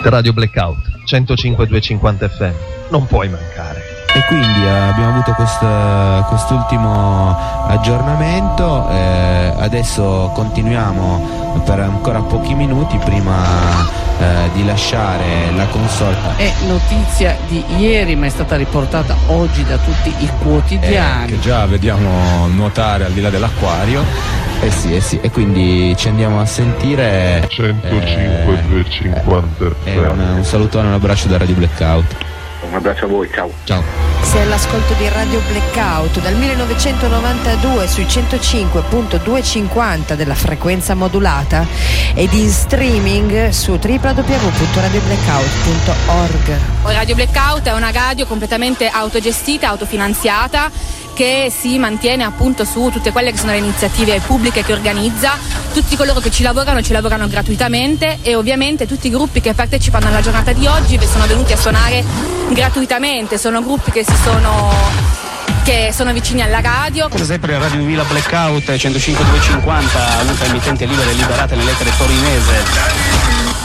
Radio Blackout 105.250 FM, non puoi mancare. E quindi abbiamo avuto quest'ultimo aggiornamento, adesso continuiamo per ancora pochi minuti prima di lasciare la console. È notizia di ieri, ma è stata riportata oggi da tutti i quotidiani. Che già vediamo nuotare al di là dell'acquario. Eh sì, e quindi ci andiamo a sentire 105.250 un salutone, un abbraccio da Radio Blackout. Un abbraccio a voi, ciao. Sei all'ascolto di Radio Blackout dal 1992 sui 105.250 della frequenza modulata ed in streaming su www.radioblackout.org. Radio Blackout è una radio completamente autogestita, autofinanziata, che si mantiene appunto su tutte quelle che sono le iniziative pubbliche che organizza. Tutti coloro che ci lavorano gratuitamente, e ovviamente tutti i gruppi che partecipano alla giornata di oggi sono venuti a suonare gratuitamente. Sono gruppi che sono vicini alla radio. Come sempre Radio Villa Blackout 105.250, unità emittente libera e liberata nell'etere torinese.